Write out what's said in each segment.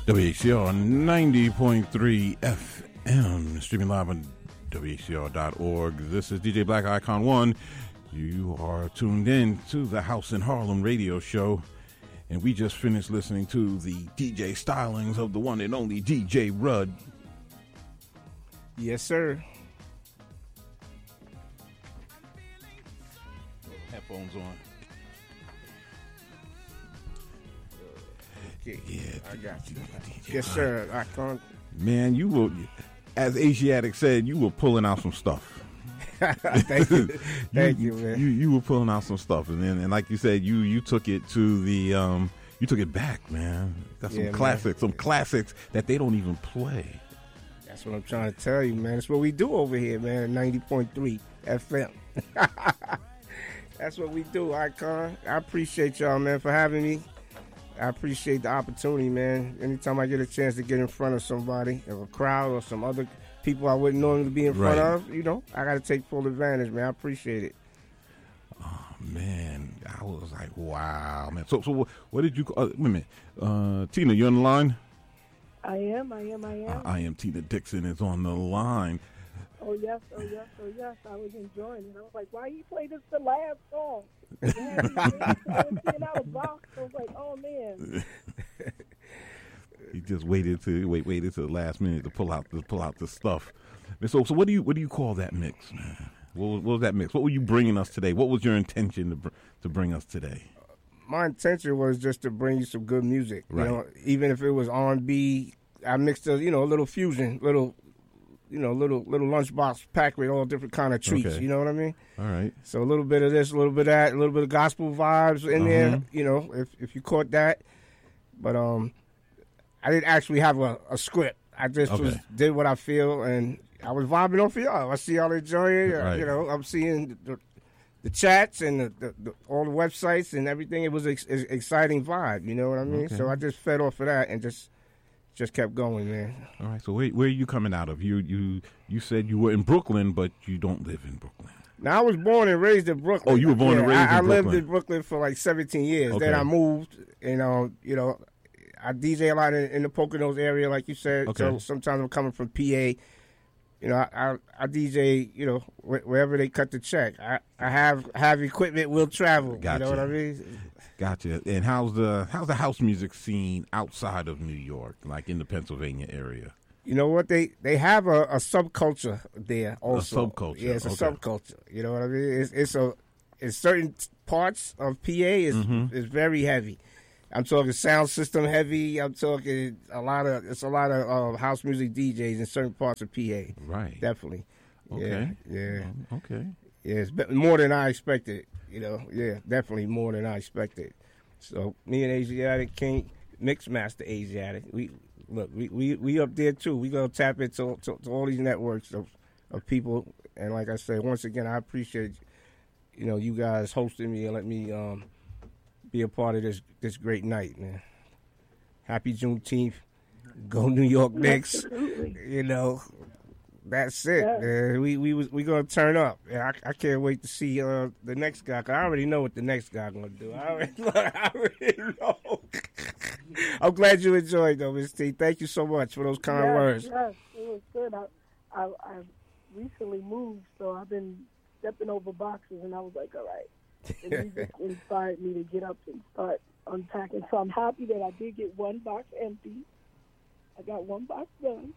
WHCR 90.3 FM, streaming live on WHCR.org. This is DJ Black Icon 1. You are tuned in to the House in Harlem radio show, and we just finished listening to the DJ stylings of the one and only DJ Rudd. Yes, sir. Headphones on. Okay. Yeah, I got you. DJ Yes, sir. Icon. Man, you were, as Asiatic said, you were pulling out some stuff. Thank you. Thank you, man. You were pulling out some stuff, and like you said, you took it to the you took it back, man. Got some classics, some classics that they don't even play. That's what I'm trying to tell you, man. That's what we do over here, man. 90.3 FM. That's what we do, Icon. I appreciate y'all, man, for having me. I appreciate the opportunity, man. Anytime I get a chance to get in front of somebody, of a crowd or some other people I wouldn't normally be in front of, I got to take full advantage, man. I appreciate it. Oh, man. I was like, wow, man. So what did you call, wait a minute. Tina, you on the line? I am. I am Tina Dixon is on the line. Oh, yes. I was enjoying it. I was like, why you play this the last song? Out of box. I was like, oh, man. He just waited to the last minute to pull out the stuff. And so what do you call that mix, man? What was that mix? What were you bringing us today? What was your intention to bring us today? My intention was just to bring you some good music. Right. Even if it was R&B, I mixed a little fusion, little lunchbox packed with all different kind of treats. Okay. You know what I mean? All right. So a little bit of this, a little bit of that, a little bit of gospel vibes in there. If you caught that, but I didn't actually have a script. I just did what I feel, and I was vibing off of y'all. I see y'all enjoying it. Right. I'm seeing the chats and the all the websites and everything. It was an exciting vibe. You know what I mean? Okay. So I just fed off of that and just kept going, man. All right. So where are you coming out of? You said you were in Brooklyn, but you don't live in Brooklyn. Now, I was born and raised in Brooklyn. Oh, you were born and raised in Brooklyn. I lived in Brooklyn for like 17 years. Okay. Then I moved, and I DJ a lot in the Poconos area, like you said. Okay. So sometimes I'm coming from PA. I DJ, wherever they cut the check. I have equipment, will travel. Gotcha. You know what I mean? Gotcha. And how's the house music scene outside of New York, like in the Pennsylvania area? You know what? They have a subculture there also. A subculture. Yeah, it's a Okay. subculture. You know what I mean? It's certain parts of PA is very heavy. I'm talking sound system heavy. I'm talking a lot of house music DJs in certain parts of PA. Right. Definitely. Okay. Yeah. Okay. Yeah, it's more than I expected. Yeah, definitely more than I expected. So me and Asiatic King, Mix Master Asiatic, we up there too. We gonna tap into to all these networks of people. And like I said, once again, I appreciate you guys hosting me and let me be a part of this great night, man. Happy Juneteenth. Go New York Knicks. Absolutely. That's it. Yeah. We gonna turn up. Yeah, I can't wait to see the next guy. 'Cause I already know what the next guy gonna do. I already know. I'm glad you enjoyed though, Ms. T. Thank you so much for those kind words. Yes, it was good. I recently moved, so I've been stepping over boxes, and I was like, all right. The music inspired me to get up and start unpacking. So I'm happy that I did get one box empty. I got one box done.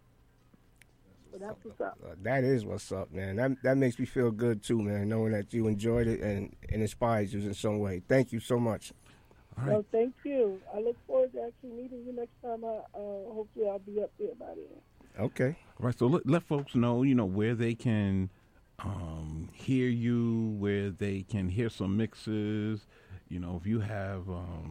So that's what's up. That is what's up, man. That makes me feel good too, man, knowing that you enjoyed it and inspires you in some way. Thank you so much. All right. No, thank you. I look forward to actually meeting you next time. Hopefully I'll be up there by then. Okay. All right. So let folks know, where they can hear you, where they can hear some mixes. If you have,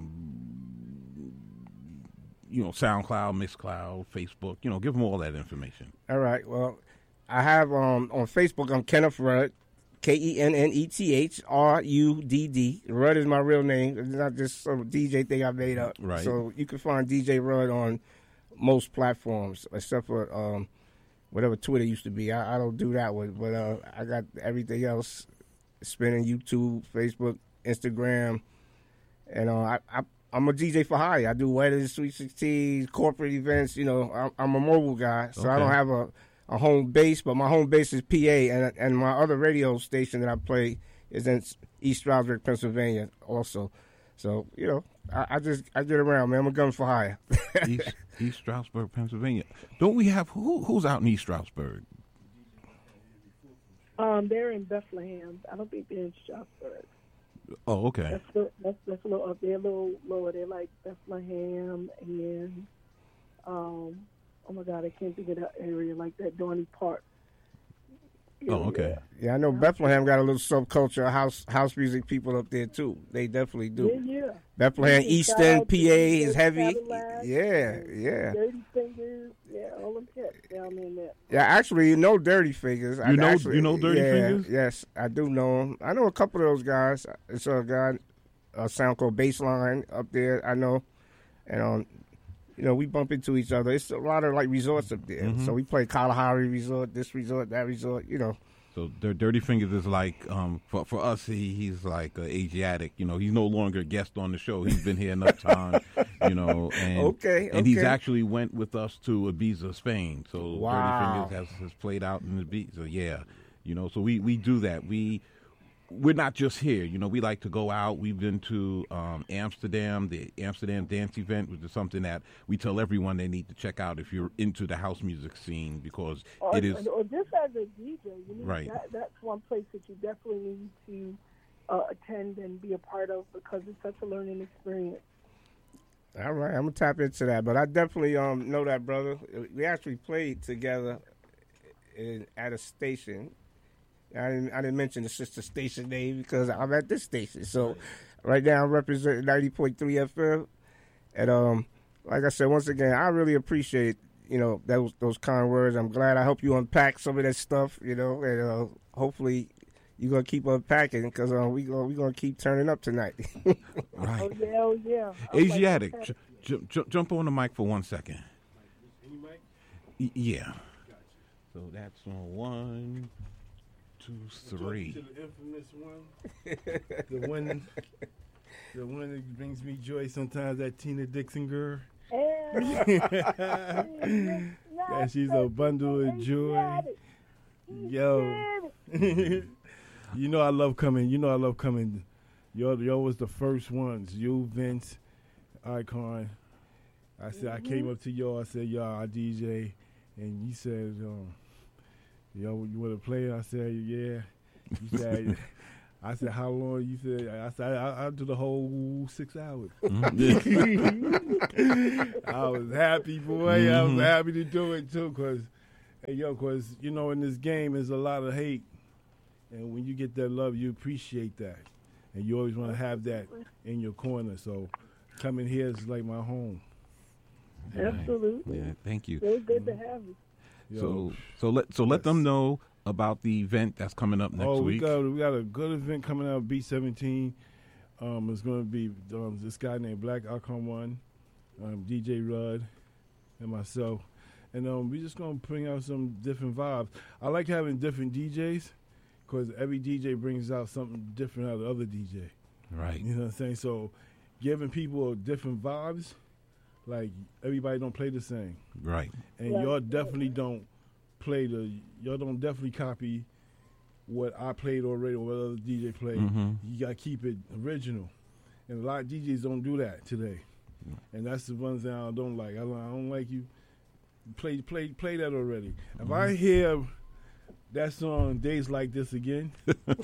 SoundCloud, Mixcloud, Facebook, give them all that information. All right. Well, I have on Facebook, I'm Kenneth Rudd, KENNETH RUDD. Rudd is my real name. It's not just some DJ thing I made up. Right. So you can find DJ Rudd on most platforms, except for whatever Twitter used to be. I don't do that one, but I got everything else spinning: YouTube, Facebook, Instagram, and I'm a DJ for hire. I do weddings, Sweet 16s, corporate events. You know, I'm a mobile guy, so I don't have a home base, but my home base is PA, and my other radio station that I play is in East Stroudsburg, Pennsylvania, also. So, you know, I get around, man. I'm a gun for hire. East Stroudsburg, Pennsylvania. Don't we have who's out in East Stroudsburg? They're in Bethlehem. I don't think they're in Strasburg. Oh, okay. That's a little up there, a little lower. They're like Bethlehem and oh my God, I can't think of that area like that. Dorney Park. Oh, okay. Yeah, I know Bethlehem got a little subculture house music people up there too. They definitely do. Yeah. Bethlehem, Easton, PA is heavy. Cadillac, Yeah. Dirty Fingers, all them cats down in there. Yeah, actually, you know Dirty Fingers. You know Dirty Fingers? Yes, I do know them. I know a couple of those guys. It's a guy, a sound called Baseline up there. I know, and you know, we bump into each other. It's a lot of like resorts up there. So we play Kalahari Resort, this resort, that resort. You know. So Dirty Fingers is like for us. He's like Asiatic. You know, he's no longer a guest on the show. He's been here enough time. You know, and he's actually went with us to Ibiza, Spain. So wow. Dirty Fingers has played out in Ibiza. So yeah, you know, so we do that. We're not just here. You know, we like to go out. We've been to Amsterdam, the Amsterdam Dance Event, which is something that we tell everyone they need to check out if you're into the house music scene, because it is. Or just as a DJ, you need, right. That's one place that you definitely need to attend and be a part of, because it's such a learning experience. All right, I'm gonna tap into that, but I definitely know that brother. We actually played together at a station. I didn't mention the sister station name because I'm at this station. So right now I'm representing 90.3 FM. And like I said, once again, I really appreciate, you know, those kind words. I'm glad I helped you unpack some of that stuff, you know, and hopefully you're going to keep unpacking, because we're going to keep turning up tonight. Right. Oh, yeah. Asiatic, jump on the mic for 1 second. Any mic? Yeah. So that's on 1, 2, 3. To the infamous one, the one that brings me joy sometimes, that Tina Dixon girl. Yeah, she's a bundle of joy. Yo, you know I love coming. Y'all was the first ones. You, Vince, Icon. I said I came up to y'all. I said, y'all, I DJ, and you said, yo, you want to play? I said, yeah. You said, I said, how long? You said, I said, I'll do the whole 6 hours. I was happy, boy. I was happy to do it too, because you know, in this game there's a lot of hate, and when you get that love, you appreciate that, and you always want to have that in your corner. So coming here is like my home. Absolutely. Yeah, thank you. Very good to have you. So let them know about the event that's coming up next week. We got a good event coming out, Beat 17. It's going to be this guy named Black Icon One, DJ Rudd, and myself. And we're just going to bring out some different vibes. I like having different DJs, because every DJ brings out something different out of the other DJ. Right. You know what I'm saying? So giving people different vibes, like everybody don't play the same. Right. And y'all definitely don't y'all don't definitely copy what I played already or what other DJ played. You got to keep it original. And a lot of DJs don't do that today. And that's the one thing I don't like. I don't like you play that already. If I hear that song, Days Like This Again,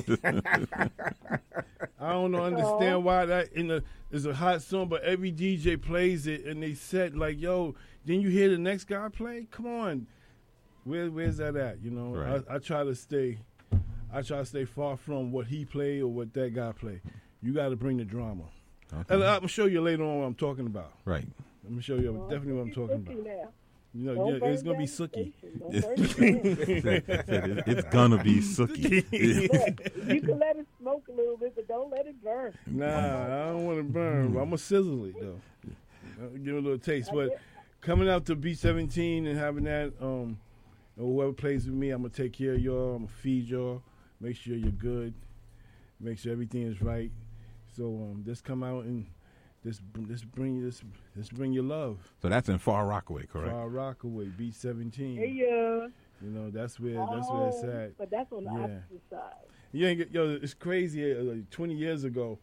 I don't understand why that is a hot song, but every DJ plays it and they said like, yo, didn't you hear the next guy play? Come on. Where's that at? You know, right. I try to stay far from what he played or what that guy played. You got to bring the drama. Okay. And I'm gonna show you later on what I'm talking about. Right. I'm gonna show you definitely what I'm talking about. Now. You know, it's gonna be sooky. It's gonna be sooky. You can let it smoke a little bit, but don't let it burn. Nah, I don't want to burn. I'm gonna sizzle it though. I'll give it a little taste. But coming out to B17 and having that, whoever plays with me, I'm gonna take care of y'all. I'm gonna feed y'all. Make sure you're good. Make sure everything is right. So just come out and Just bring your love. So that's in Far Rockaway, correct? Far Rockaway, Beach 17. Hey, yeah. You know, that's where it's at. But that's on the opposite side. You ain't get, yo, it's crazy. Like 20 years ago,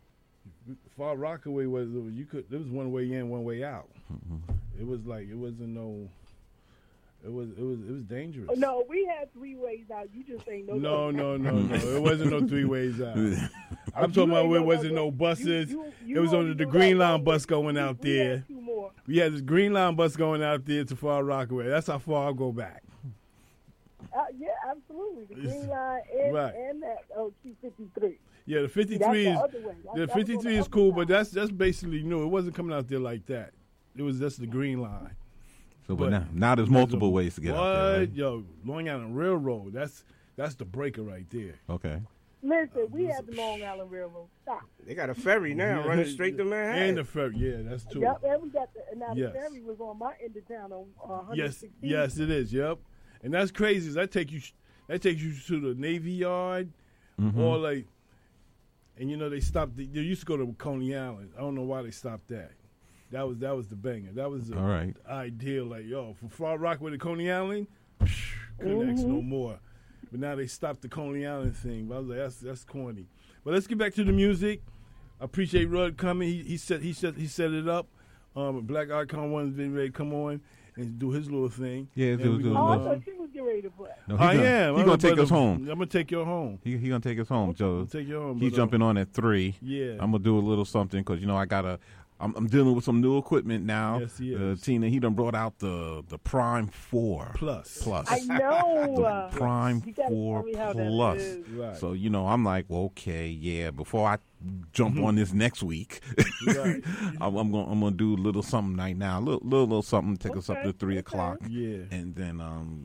Far Rockaway there was one way in, one way out. Mm-hmm. It was like, it wasn't no, it was dangerous. No, we had 3 ways out. You just ain't No. It wasn't no 3 ways out. I'm talking about where wasn't no buses. It was on the Green Line bus going out there. Had 2 more. We had this Green Line bus going out there to Far Rockaway. That's how far I go back. Yeah, absolutely. The Green Line and that Q53. Yeah, the 53 is the 53 is cool, but that's basically new. It wasn't coming out there like that. It was just the Green Line. So, but now there's multiple ways to get out there. Right? Yo, Long Island Railroad. That's the breaker right there. Okay. Listen, we had the Long Island Railroad. Stop. They got a ferry now running straight to Manhattan. And the ferry, yeah, that's true. Yep, and we got the ferry was on my end of town on 116. Yes, it is. Yep, and that's crazy. That take you to the Navy Yard, or like, and you know they stopped. They used to go to Coney Island. I don't know why they stopped that. That was the banger. That was the ideal. Like, yo, from Far Rockaway to Coney Island, couldn't ask no more. But now they stopped the Coney Island thing. But I was like, that's corny. But let's get back to the music. I appreciate Rud coming. He set it up. Black Icon One's been ready to come on and do his little thing. Yeah, I thought she was getting ready to play. No, I am. He's gonna take us home. I'm gonna take you home. He gonna take us home, Joe. Take you home. He's jumping on at 3. Yeah. I'm gonna do a little something because I'm dealing with some new equipment now. Yes, he is. Tina, he done brought out the Prime 4 Plus. I know. The Prime 4 Plus. Right. So, I'm like, okay, yeah, before I jump on this next week, Right. I'm gonna do a little something right now. A little something to take us up to 3 o'clock. Yeah. And then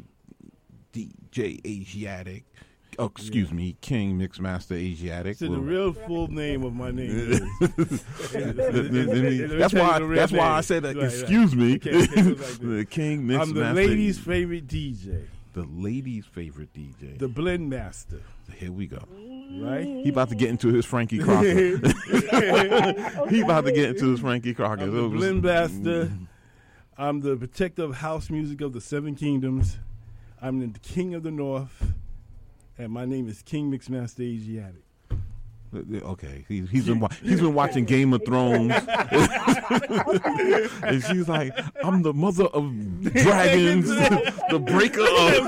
DJ Asiatic. Oh, excuse me, King Mixmaster Asiatic. So the real full name of my name is. That's why I said that. Excuse me, the King Mixmaster. I'm the ladies' favorite DJ. The ladies' favorite DJ. The Blend Master. Here we go. Right? He about to get into his Frankie Crocker. He about to get into his Frankie Crocker. I'm the Blend Master. I'm the protector of house music of the 7 Kingdoms. I'm the king of the North. And my name is King Mixmaster Asiatic. Okay, he's been watching Game of Thrones, and she's like, "I'm the mother of dragons, the breaker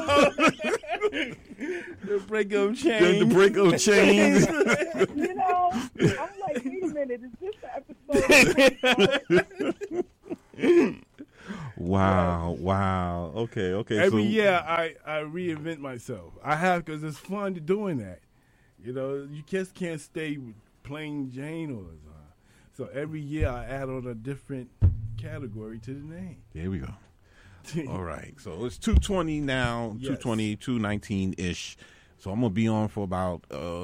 of chains, the breaker of chains." I'm like, wait a minute, is this the episode? Wow. Okay. Every year I reinvent myself. I have, because it's fun to doing that. You just can't stay with plain Jane all the time. So every year I add on a different category to the name. There we go. All right. So it's 2:20 now, Yes. 2:20, 2:19-ish. So I'm going to be on for about,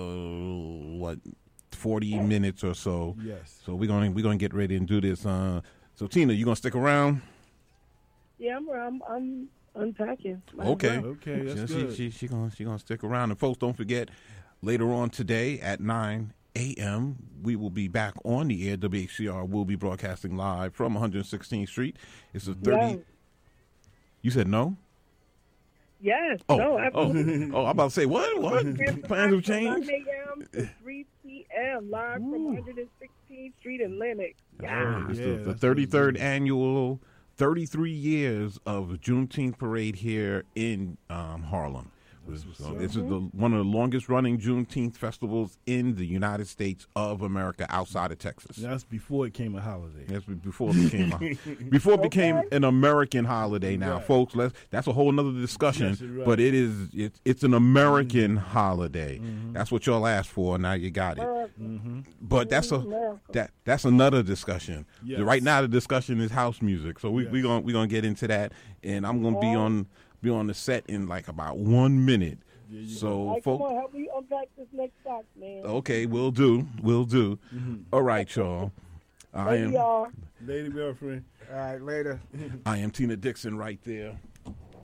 40 minutes or so. Yes. So we're gonna get ready and do this. So Tina, you going to stick around? Yeah, I'm unpacking. Okay. Okay, that's good. She gonna stick around. And folks, don't forget, later on today at 9 a.m., we will be back on the air. WHCR will be broadcasting live from 116th Street. It's a 30. Yes. You said no? Yes. Oh, no, absolutely. I'm about to say, what? Plans have changed? 9 a.m. to 3 p.m. live from 116th Street in Lennox. Yeah. It's the 33rd annual 33 years of Juneteenth parade here in Harlem. This is one of the longest running Juneteenth festivals in the United States of America outside of Texas. That's before it became a holiday. That's before it became an American holiday. Now, folks, that's a whole nother discussion. Yes, right. But it's an American holiday. That's what y'all asked for. Now you got it. But that's another discussion. Yes. Right now, the discussion is house music. So we gonna get into that, and I'm gonna be on the set in like about 1 minute. So, folks, come on, help me unpack this next box, man. Okay, we'll do. All right, y'all. Lady girlfriend. All right, later. I am Tina Dixon right there.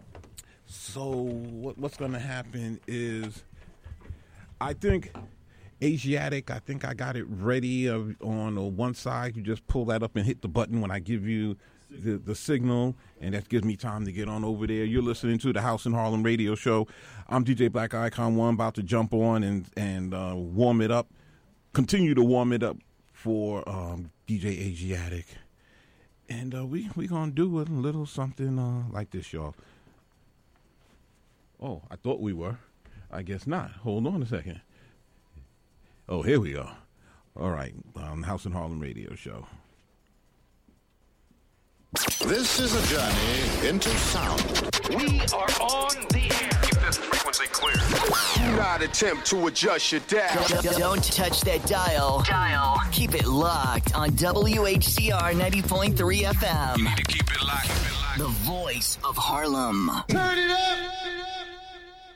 So what's going to happen is, I think Asiatic, I think I got it ready on one side. You just pull that up and hit the button when I give you the signal, and that gives me time to get on over there. You're listening to the House in Harlem radio show. I'm DJ Black Icon 1, about to jump on and warm it up, continue to warm it up for DJ Asiatic. And we going to do a little something like this, y'all. Oh, I thought we were. I guess not. Hold on a second. Oh, here we go. All right, House in Harlem radio show. This is a journey into sound. We are on the air. Keep this frequency clear. Do not attempt to adjust your dial. Don't touch that dial. Keep it locked on WHCR 90.3 FM. You need to keep it locked. The voice of Harlem. Turn it up.